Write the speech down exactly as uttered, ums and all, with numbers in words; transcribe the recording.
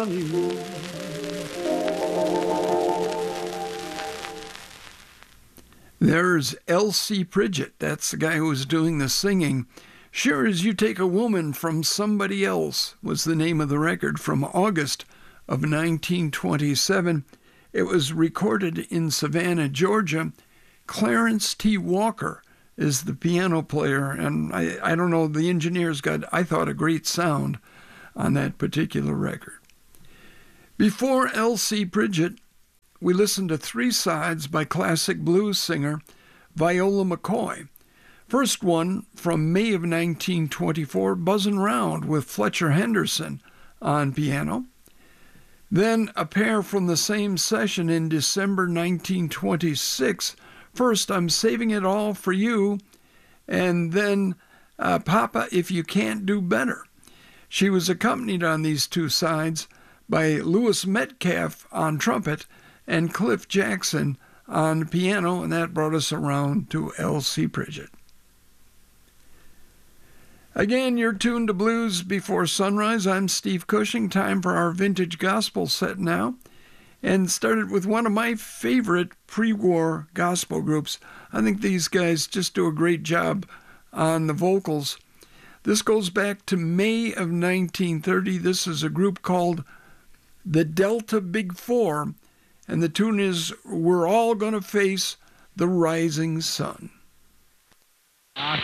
honeymoon. There's Elsie Pridgett. That's the guy who was doing the singing. Sure as You Take a Woman from Somebody Else was the name of the record from August of nineteen twenty-seven. It was recorded in Savannah, Georgia. Clarence T. Walker is the piano player, and I, I don't know, the engineers got, I thought, a great sound on that particular record. Before Elsie Pridgett, we listened to Three Sides by classic blues singer Viola McCoy. First one from May of nineteen twenty-four, Buzzin' Round with Fletcher Henderson on piano. Then a pair from the same session in December nineteen twenty-six. First, I'm Saving It All for You, and then uh, Papa, If You Can't Do Better. She was accompanied on these two sides by Lewis Metcalf on trumpet and Cliff Jackson on piano, and that brought us around to Elsie Pridgett. Again, you're tuned to Blues Before Sunrise. I'm Steve Cushing. Time for our vintage gospel set now. And started with one of my favorite pre-war gospel groups. I think these guys just do a great job on the vocals. This goes back to May of nineteen thirty. This is a group called the Delta Big Four. And the tune is We're All Gonna Face the Rising Sun.